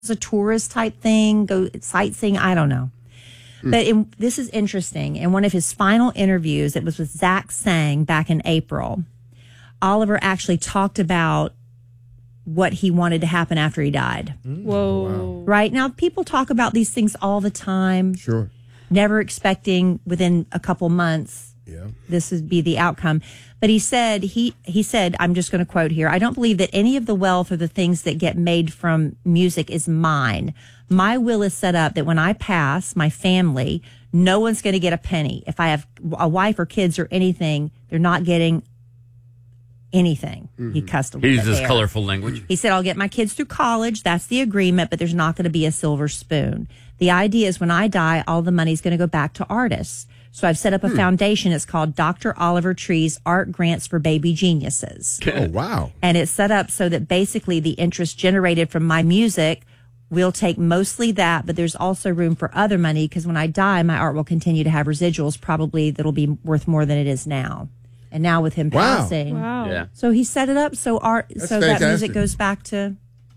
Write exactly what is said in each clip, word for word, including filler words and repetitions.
a tourist type thing, go sightseeing. I don't know. Mm. But in, this is interesting. In one of his final interviews, it was with Zach Sang back in April, Oliver actually talked about what he wanted to happen after he died. Mm. Whoa. Wow. Right? Now, people talk about these things all the time. Sure. Never expecting within a couple months yeah. this would be the outcome. But he said, he, he said, I'm just going to quote here, I don't believe that any of the wealth or the things that get made from music is mine. My will is set up that when I pass, my family, no one's going to get a penny. If I have a wife or kids or anything, they're not getting anything. Mm-hmm. He cussed a little He bit uses there. colorful language. He said, I'll get my kids through college. That's the agreement, but there's not going to be a silver spoon. The idea is when I die, all the money's going to go back to artists. So I've set up a hmm. foundation. It's called Doctor Oliver Tree's Art Grants for Baby Geniuses. Oh, wow. And it's set up so that basically the interest generated from my music, we'll take mostly that, but there's also room for other money because when I die, my art will continue to have residuals, probably that'll be worth more than it is now. And now with him wow. passing. Wow. Yeah. So he set it up so art, That's so fantastic. that music goes back to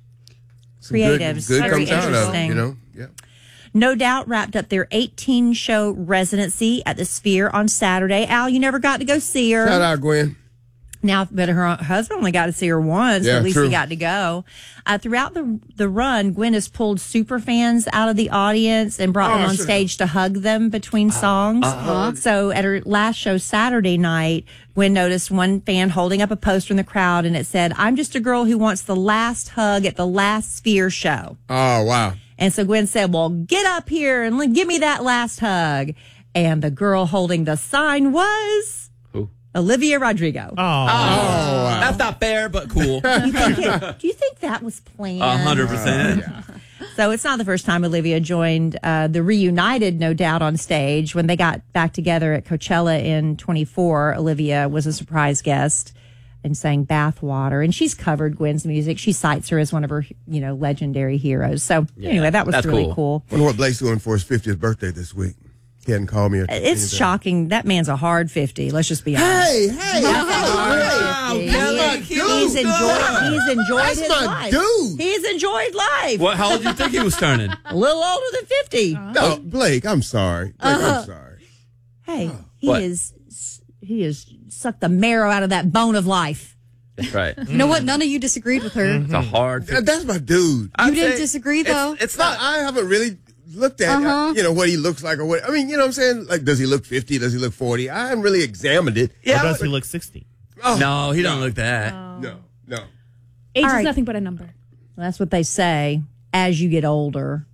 Some creatives. Good, good Very comes out of it, interesting. you know? Yeah. No Doubt wrapped up their eighteen show residency at the Sphere on Saturday. Al, you never got to go see her. Shout out, Gwen. Now, but her husband only got to see her once. Yeah, so at least true. he got to go. Uh, throughout the the run, Gwen has pulled super fans out of the audience and brought Oh, them on sure. stage to hug them between songs. uh-huh. So at her last show Saturday night, Gwen noticed one fan holding up a poster in the crowd, and it said, "I'm just a girl who wants the last hug at the last Sphere show." Oh, wow. And so Gwen said, well, get up here and give me that last hug. And the girl holding the sign was Who? Olivia Rodrigo. Oh, wow. That's not fair, but cool. Do you think it, do you think that was planned? A hundred percent. So it's not the first time Olivia joined uh, the reunited No Doubt on stage. When they got back together at Coachella in twenty-four, Olivia was a surprise guest and sang Bathwater. And she's covered Gwen's music. She cites her as one of her, you know, legendary heroes. So Yeah, anyway, that was that's really cool. cool. Wonder what Blake's doing for his fiftieth birthday this week. He hadn't called me. Or It's anything. shocking. That man's a hard fifty. Let's just be honest. Hey, hey, Wow, hey. He's, That's my he's dude. enjoyed. He's enjoyed That's his my life. dude. He's enjoyed life. What? How old do you think he was turning? A little older than fifty. No, Blake, I'm sorry. Blake, Uh-huh. I'm sorry. Hey, he What? is. He has sucked the marrow out of that bone of life. That's right. You know what? None of you disagreed with her. It's a hard. That- That's my dude. You I'd didn't say disagree, it's- though? It's, not. I haven't really looked at, Uh-huh. uh, you know, what he looks like or what. I mean, you know what I'm saying? Like, does he look fifty? Does he look forty? I haven't really examined it. Or Yeah. does he look sixty? Oh, No, he don't look that. No, no. Age All is right. nothing but a number. That's what they say as you get older.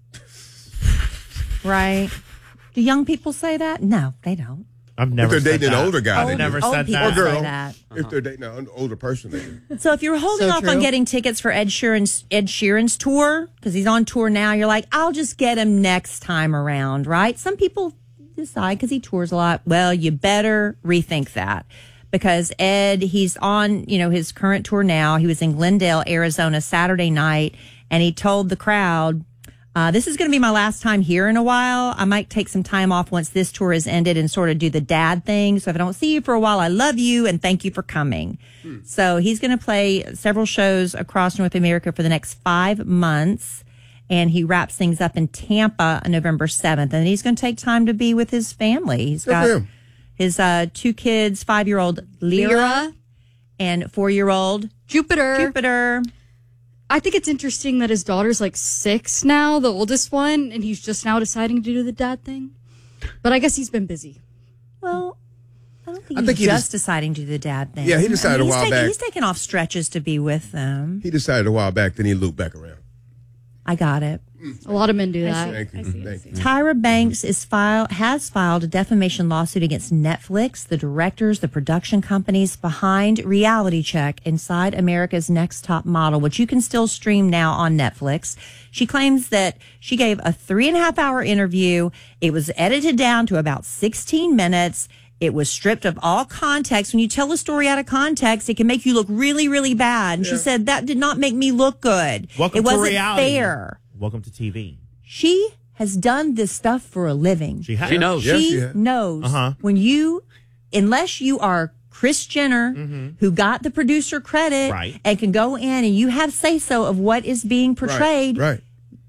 Right? Do young people say that? No, they don't. I've never If they're said dating an that. older guy, I've they do. never Old said people that. Or girl. say that. If they're dating an older person, they do. So if you're holding So off on true. getting tickets for Ed Sheeran's Ed Sheeran's tour because he's on tour now, you're like, I'll just get him next time around, right? Some people decide because he tours a lot. Well, you better rethink that because Ed, he's on, you know, his current tour now. He was in Glendale, Arizona, Saturday night, and he told the crowd, Uh, this is going to be my last time here in a while. I might take some time off once this tour is ended and sort of do the dad thing. So if I don't see you for a while, I love you and thank you for coming. Hmm. So he's going to play several shows across North America for the next five months. And he wraps things up in Tampa on November seventh. And he's going to take time to be with his family. He's Good for got him. his uh, two kids, five-year-old Lyra, Lyra. and four-year-old Jupiter. Jupiter. I think it's interesting that his daughter's like six now, the oldest one, and he's just now deciding to do the dad thing. But I guess he's been busy. Well, I don't think I he's think he just just- deciding to do the dad thing. Yeah, he decided a he's while taking, back. He's taking off stretches to be with them. He decided a while back, then he looped back around. I got it. A lot of men do that. Thank you. Thank you. Tyra Banks is file has filed a defamation lawsuit against Netflix, the directors, the production companies behind Reality Check Inside America's Next Top Model, which you can still stream now on Netflix. She claims that she gave a three and a half hour interview. It was edited down to about sixteen minutes. It was stripped of all context. When you tell a story out of context, it can make you look really, really bad. And she said that did not make me look good. Welcome it to wasn't reality. fair. Welcome to T V. She has done this stuff for a living. She, has. She knows. Yes, She she has. knows Uh-huh. when you, unless you are Kris Jenner, Mm-hmm. who got the producer credit Right. and can go in and you have say so of what is being portrayed, right.